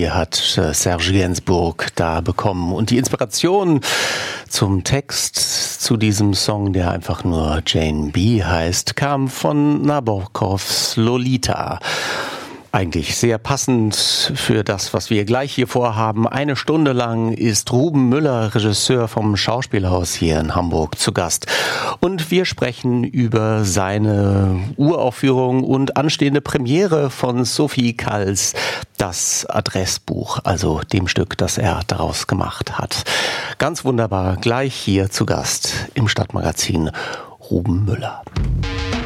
Melodie hat Serge Gainsbourg da bekommen. Und die Inspiration zum Text zu diesem Song, der einfach nur Jane B. heißt, kam von Nabokovs Lolita. Eigentlich sehr passend für das, was wir gleich hier vorhaben. 1 Stunde lang ist Ruben Müller, Regisseur vom Schauspielhaus hier in Hamburg, zu Gast. Und wir sprechen über seine Uraufführung und anstehende Premiere von Sophie Calls Das Adressbuch, also dem Stück, das er daraus gemacht hat. Ganz wunderbar, gleich hier zu Gast im Stadtmagazin Ruben Müller.